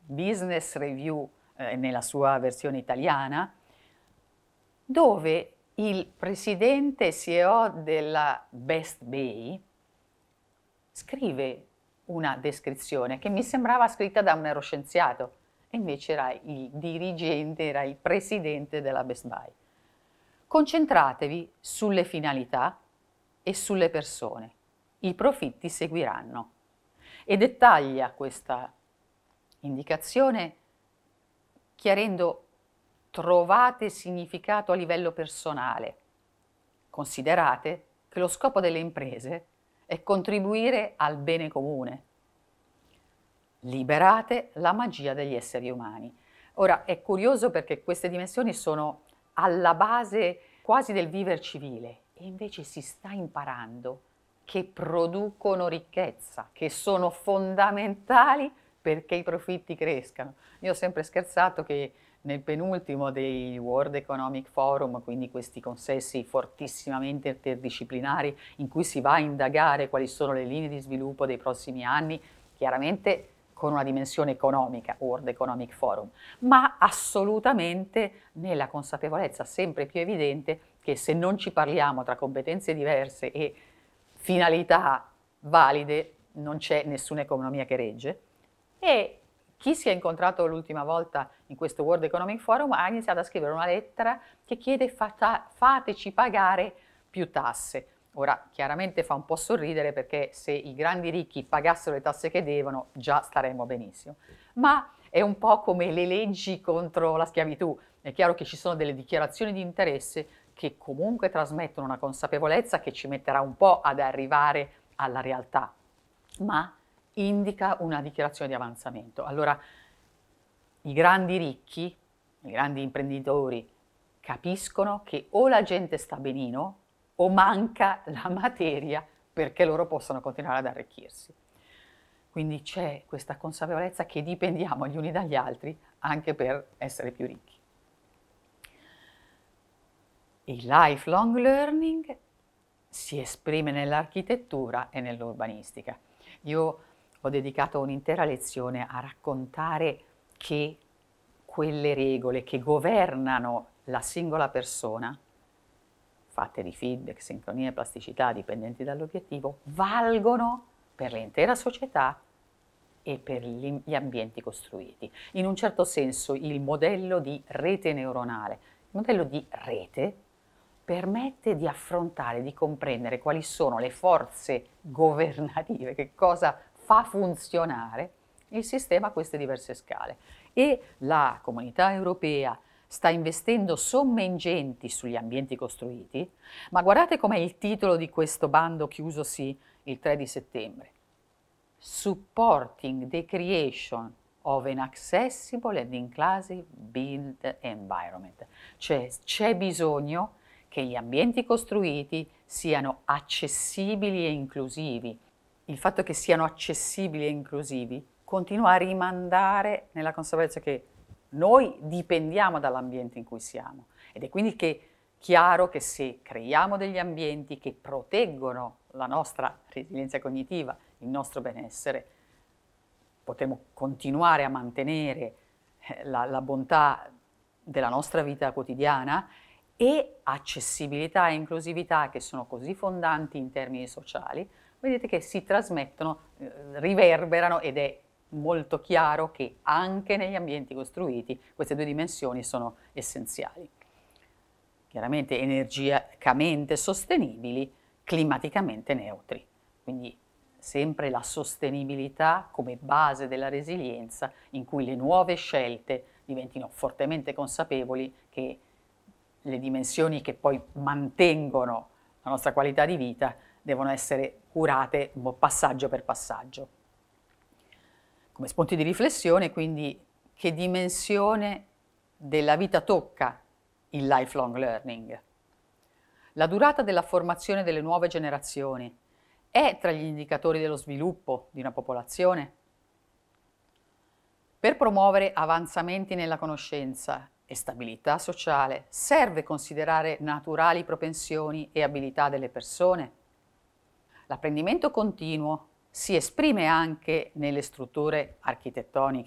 Business Review nella sua versione italiana, dove il presidente CEO della Best Bay scrive una descrizione che mi sembrava scritta da un neuroscienziato, e invece era il dirigente, era il presidente della Best Buy. Concentratevi sulle finalità e sulle persone, i profitti seguiranno. E dettaglia questa indicazione chiarendo: trovate significato a livello personale, considerate che lo scopo delle imprese è contribuire al bene comune. Liberate la magia degli esseri umani. Ora, è curioso perché queste dimensioni sono alla base quasi del viver civile, e invece si sta imparando che producono ricchezza, che sono fondamentali perché i profitti crescano. Io ho sempre scherzato che nel penultimo dei World Economic Forum, quindi questi consessi fortissimamente interdisciplinari in cui si va a indagare quali sono le linee di sviluppo dei prossimi anni, chiaramente con una dimensione economica, World Economic Forum, ma assolutamente nella consapevolezza sempre più evidente che se non ci parliamo tra competenze diverse e finalità valide, non c'è nessuna economia che regge. E chi si è incontrato l'ultima volta in questo World Economic Forum ha iniziato a scrivere una lettera che chiede fateci pagare più tasse. Ora, chiaramente fa un po' sorridere, perché se i grandi ricchi pagassero le tasse che devono, già staremmo benissimo. Ma è un po' come le leggi contro la schiavitù. È chiaro che ci sono delle dichiarazioni di interesse che comunque trasmettono una consapevolezza che ci metterà un po' ad arrivare alla realtà, ma indica una dichiarazione di avanzamento. Allora, i grandi ricchi, i grandi imprenditori capiscono che o la gente sta benino o manca la materia perché loro possano continuare ad arricchirsi. Quindi c'è questa consapevolezza che dipendiamo gli uni dagli altri anche per essere più ricchi. Il lifelong learning si esprime nell'architettura e nell'urbanistica. Io ho dedicato un'intera lezione a raccontare che quelle regole che governano la singola persona, fatte di feedback, sincronia e plasticità dipendenti dall'obiettivo, valgono per l'intera società e per gli ambienti costruiti. In un certo senso il modello di rete neuronale, il modello di rete, permette di affrontare, di comprendere quali sono le forze governative, che cosa fa funzionare il sistema a queste diverse scale. E la Comunità Europea sta investendo somme ingenti sugli ambienti costruiti, ma guardate com'è il titolo di questo bando chiusosi il 3 di settembre. Supporting the creation of an accessible and inclusive built environment. Cioè c'è bisogno che gli ambienti costruiti siano accessibili e inclusivi. Il fatto che siano accessibili e inclusivi continua a rimandare nella consapevolezza che noi dipendiamo dall'ambiente in cui siamo, ed è quindi chiaro che se creiamo degli ambienti che proteggono la nostra resilienza cognitiva, il nostro benessere, potremo continuare a mantenere la bontà della nostra vita quotidiana, e accessibilità e inclusività, che sono così fondanti in termini sociali, vedete che si trasmettono, riverberano, ed è molto chiaro che anche negli ambienti costruiti queste due dimensioni sono essenziali. Chiaramente energicamente sostenibili, climaticamente neutri. Quindi sempre la sostenibilità come base della resilienza, in cui le nuove scelte diventino fortemente consapevoli che le dimensioni che poi mantengono la nostra qualità di vita devono essere curate passaggio per passaggio. Come spunti di riflessione, quindi, che dimensione della vita tocca il lifelong learning? La durata della formazione delle nuove generazioni è tra gli indicatori dello sviluppo di una popolazione? Per promuovere avanzamenti nella conoscenza e stabilità sociale serve considerare naturali propensioni e abilità delle persone? L'apprendimento continuo si esprime anche nelle strutture architettoniche